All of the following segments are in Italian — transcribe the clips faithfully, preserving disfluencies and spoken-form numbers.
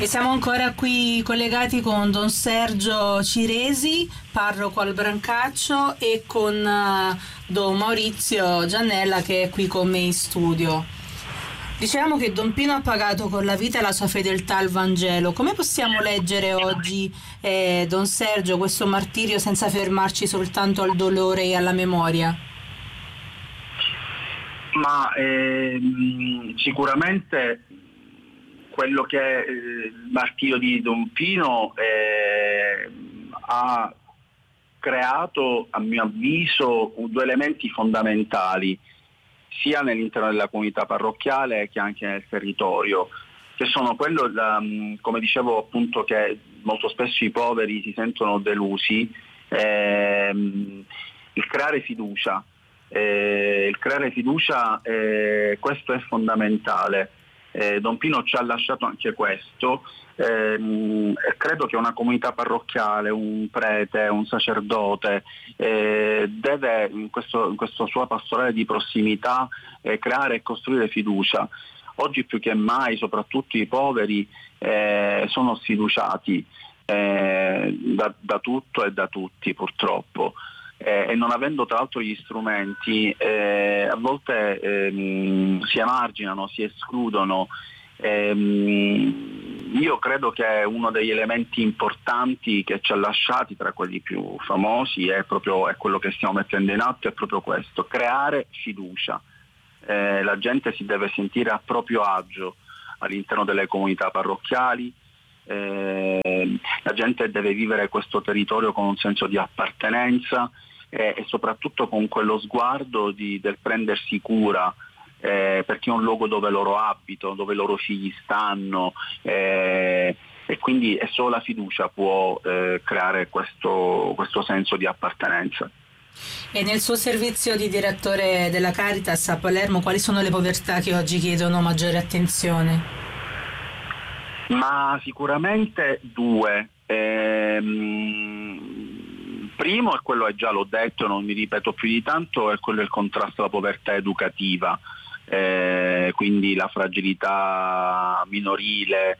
E siamo ancora qui collegati con Don Sergio Ciresi, parroco al Brancaccio, e con uh, Don Maurizio Giannella, che è qui con me in studio. Dicevamo che Don Pino ha pagato con la vita e la sua fedeltà al Vangelo. Come possiamo leggere oggi, eh, Don Sergio, questo martirio senza fermarci soltanto al dolore e alla memoria? Ma ehm, sicuramente quello che è eh, il martirio di Don Pino eh, ha creato, a mio avviso, due elementi fondamentali, sia all'interno della comunità parrocchiale che anche nel territorio, che sono quello, la, come dicevo appunto, che molto spesso i poveri si sentono delusi, ehm, il creare fiducia. Eh, il creare fiducia, eh, questo è fondamentale. Eh, Don Pino ci ha lasciato anche questo, ehm, e credo che una comunità parrocchiale, un prete, un sacerdote eh, deve in questo, in questo suo pastorale di prossimità eh, creare e costruire fiducia. Oggi più che mai soprattutto i poveri eh, sono sfiduciati eh, da, da tutto e da tutti, purtroppo. Eh, e non avendo tra l'altro gli strumenti eh, a volte ehm, si emarginano, si escludono. Ehm, io credo che uno degli elementi importanti che ci ha lasciati, tra quelli più famosi, è proprio è quello che stiamo mettendo in atto, è proprio questo: creare fiducia. Eh, la gente si deve sentire a proprio agio all'interno delle comunità parrocchiali. Eh, la gente deve vivere questo territorio con un senso di appartenenza eh, e soprattutto con quello sguardo di, del prendersi cura, eh, perché è un luogo dove loro abitano, dove i loro figli stanno, eh, e quindi è solo la fiducia può eh, creare questo, questo senso di appartenenza. E nel suo servizio di direttore della Caritas a Palermo, quali sono le povertà che oggi chiedono maggiore attenzione? Ma sicuramente due. Ehm, primo è quello, è già l'ho detto, non mi ripeto più di tanto, è quello del contrasto alla povertà educativa, eh, quindi la fragilità minorile,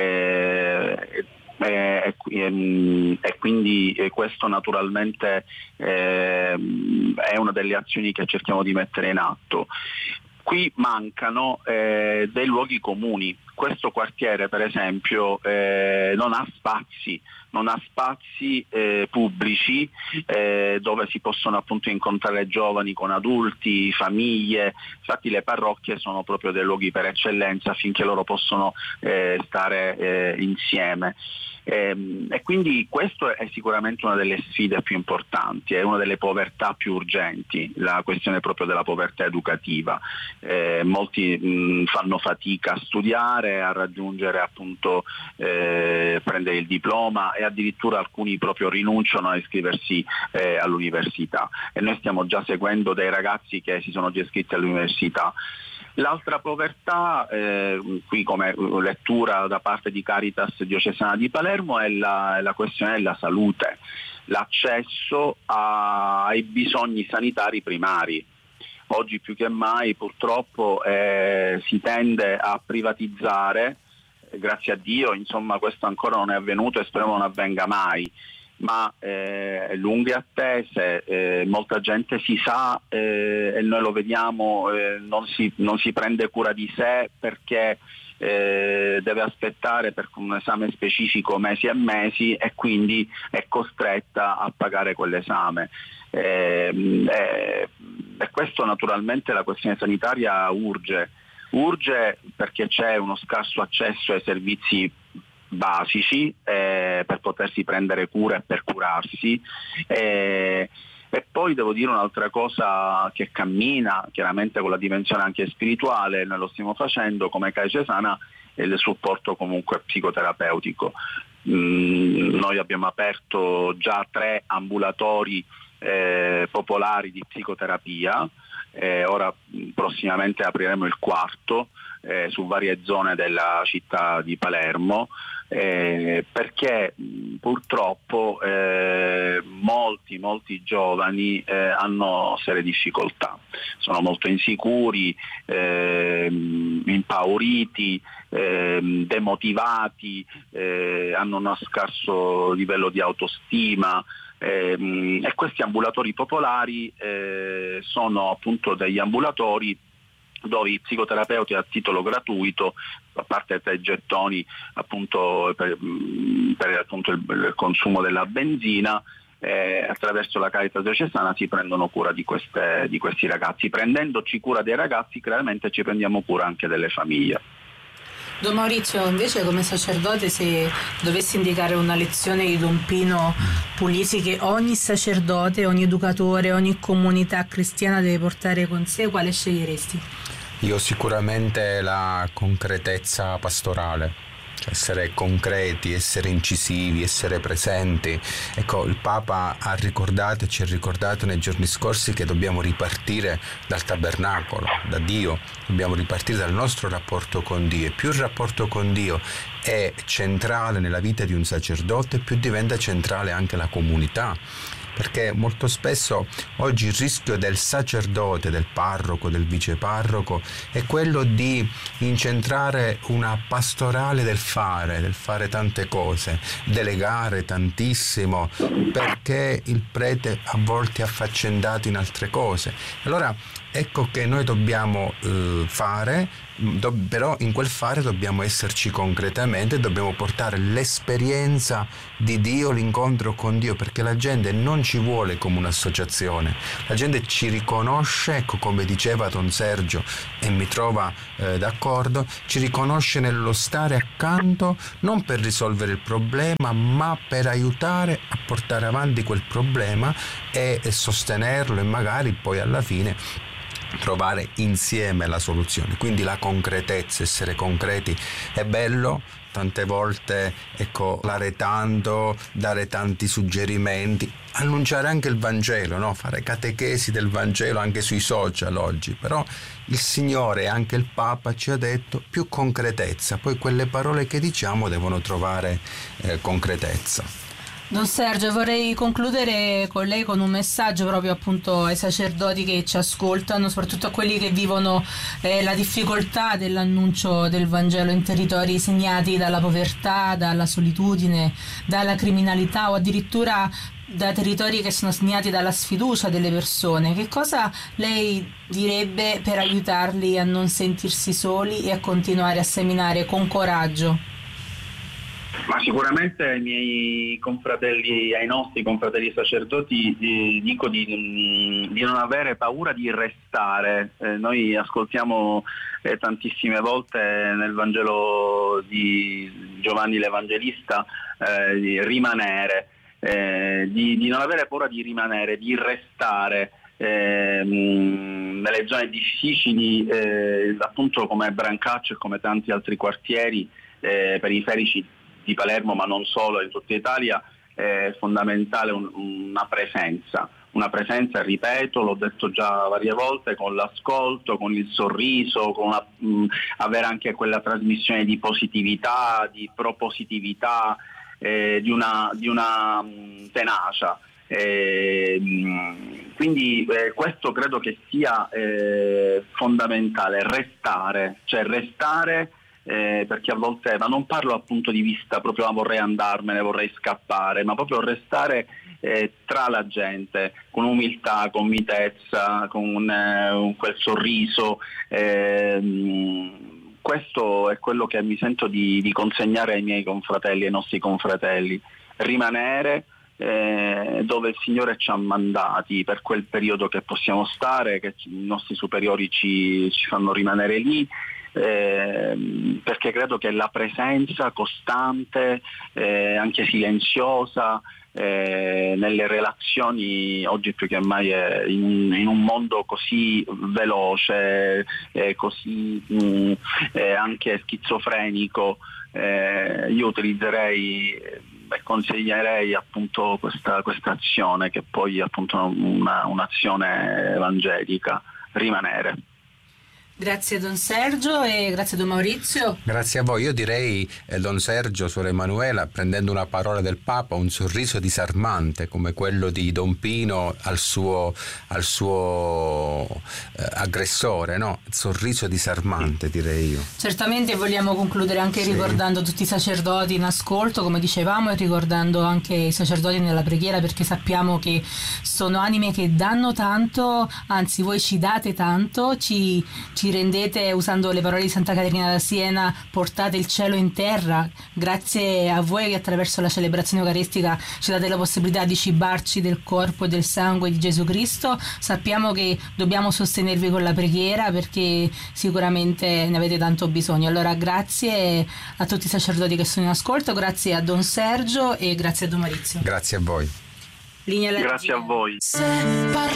eh, e, e, e quindi questo naturalmente eh, è una delle azioni che cerchiamo di mettere in atto. Qui mancano eh, dei luoghi comuni. Questo quartiere, per esempio, eh, non ha spazi, non ha spazi eh, pubblici eh, dove si possono appunto incontrare giovani con adulti, famiglie. Infatti le parrocchie sono proprio dei luoghi per eccellenza affinché loro possano eh, stare eh, insieme. E, e quindi questo è sicuramente una delle sfide più importanti, è una delle povertà più urgenti, la questione proprio della povertà educativa. Eh, molti mh, fanno fatica a studiare, a raggiungere appunto eh, prendere il diploma, e addirittura alcuni proprio rinunciano a iscriversi eh, all'università, e noi stiamo già seguendo dei ragazzi che si sono già iscritti all'università. L'altra povertà, eh, qui come lettura da parte di Caritas Diocesana di Palermo, è la, è la questione della salute, l'accesso a, ai bisogni sanitari primari. Oggi più che mai purtroppo eh, si tende a privatizzare, eh, grazie a Dio insomma questo ancora non è avvenuto e speriamo non avvenga mai, ma eh, lunghe attese, eh, molta gente si sa eh, e noi lo vediamo, eh, non, si, non si prende cura di sé perché eh, deve aspettare per un esame specifico mesi e mesi, e quindi è costretta a pagare quell'esame. Eh, eh, e questo naturalmente la questione sanitaria urge, urge perché c'è uno scarso accesso ai servizi basici eh, per potersi prendere cura e per curarsi, eh, e poi devo dire un'altra cosa che cammina chiaramente con la dimensione anche spirituale, noi lo stiamo facendo come Caritas, è il supporto comunque psicoterapeutico. Mm, noi abbiamo aperto già tre ambulatori eh, popolari di psicoterapia, eh, ora prossimamente apriremo il quarto. eh, su varie zone della città di Palermo, eh, perché mh, purtroppo eh, molti, molti giovani eh, hanno serie difficoltà, sono molto insicuri, eh, impauriti, eh, demotivati, eh, hanno uno scarso livello di autostima. Eh, e questi ambulatori popolari eh, sono appunto degli ambulatori dove i psicoterapeuti a titolo gratuito, a parte tre gettoni appunto per, per appunto il, il consumo della benzina, eh, attraverso la Caritas Diocesana si prendono cura di, queste, di questi ragazzi. Prendendoci cura dei ragazzi, chiaramente ci prendiamo cura anche delle famiglie. Don Maurizio, invece come sacerdote, se dovessi indicare una lezione di Don Pino Puglisi che ogni sacerdote, ogni educatore, ogni comunità cristiana deve portare con sé, quale sceglieresti? Io sicuramente la concretezza pastorale. Essere concreti, essere incisivi, essere presenti. Ecco, il Papa ha ricordato e ci ha ricordato nei giorni scorsi che dobbiamo ripartire dal tabernacolo, da Dio, dobbiamo ripartire dal nostro rapporto con Dio, e più il rapporto con Dio è centrale nella vita di un sacerdote, più diventa centrale anche la comunità. Perché molto spesso oggi il rischio del sacerdote, del parroco, del viceparroco è quello di incentrare una pastorale del fare, del fare tante cose, delegare tantissimo, perché il prete a volte è affaccendato in altre cose. Allora ecco che noi dobbiamo eh, fare, do, però in quel fare dobbiamo esserci concretamente, dobbiamo portare l'esperienza di Dio, l'incontro con Dio, perché la gente non ci vuole come un'associazione, la gente ci riconosce, ecco, come diceva Don Sergio, e mi trova eh, d'accordo, ci riconosce nello stare accanto, non per risolvere il problema, ma per aiutare a portare avanti quel problema e, e sostenerlo, e magari poi alla fine trovare insieme la soluzione. Quindi la concretezza, essere concreti è bello, tante volte ecco, parlare tanto, dare tanti suggerimenti, annunciare anche il Vangelo, no? Fare catechesi del Vangelo anche sui social oggi, però il Signore e anche il Papa ci ha detto più concretezza, poi quelle parole che diciamo devono trovare eh, concretezza. Don Sergio, vorrei concludere con lei con un messaggio proprio appunto ai sacerdoti che ci ascoltano, soprattutto a quelli che vivono eh, la difficoltà dell'annuncio del Vangelo in territori segnati dalla povertà, dalla solitudine, dalla criminalità o addirittura da territori che sono segnati dalla sfiducia delle persone. Che cosa lei direbbe per aiutarli a non sentirsi soli e a continuare a seminare con coraggio? Ma sicuramente ai miei confratelli, ai nostri confratelli sacerdoti eh, dico di, di non avere paura di restare. Eh, noi ascoltiamo eh, tantissime volte nel Vangelo di Giovanni l'Evangelista eh, di rimanere, eh, di, di non avere paura di rimanere, di restare. Eh, nelle zone difficili, eh, appunto come Brancaccio e come tanti altri quartieri eh, periferici di Palermo, ma non solo, in tutta Italia, è fondamentale un, una presenza, una presenza, ripeto, l'ho detto già varie volte, con l'ascolto, con il sorriso, con una, mh, avere anche quella trasmissione di positività, di propositività, eh, di una, di una mh, tenacia. Eh, mh, quindi eh, questo credo che sia eh, fondamentale, restare, cioè restare Eh, perché a volte, ma non parlo dal punto di vista proprio ah, vorrei andarmene, vorrei scappare, ma proprio restare eh, tra la gente, con umiltà, con mitezza, con eh, quel sorriso. Eh, questo è quello che mi sento di, di consegnare ai miei confratelli, ai nostri confratelli, rimanere eh, dove il Signore ci ha mandati per quel periodo che possiamo stare, che i nostri superiori ci, ci fanno rimanere lì. Eh, perché credo che la presenza costante, eh, anche silenziosa, eh, nelle relazioni oggi più che mai è in, in un mondo così veloce, eh, così mh, eh, anche schizofrenico, eh, io utilizzerei e consiglierei appunto questa, questa azione, che poi è appunto una, un'azione evangelica, rimanere. Grazie Don Sergio e grazie Don Maurizio. Grazie a voi. Io direi, eh, Don Sergio, Suor Emanuela, prendendo una parola del Papa, un sorriso disarmante come quello di Don Pino al suo, al suo eh, aggressore, no? Sorriso disarmante, direi io. Certamente vogliamo concludere anche Sì. ricordando tutti i sacerdoti in ascolto, come dicevamo, e ricordando anche i sacerdoti nella preghiera, perché sappiamo che sono anime che danno tanto, anzi voi ci date tanto, ci, ci rendete, usando le parole di Santa Caterina da Siena, portate il cielo in terra. Grazie a voi che attraverso la celebrazione eucaristica ci date la possibilità di cibarci del corpo e del sangue di Gesù Cristo. Sappiamo che dobbiamo sostenervi con la preghiera perché sicuramente ne avete tanto bisogno. Allora grazie a tutti i sacerdoti che sono in ascolto, grazie a Don Sergio e grazie a Don Maurizio. Grazie a voi. Linea alla Grazie regia. a voi. Se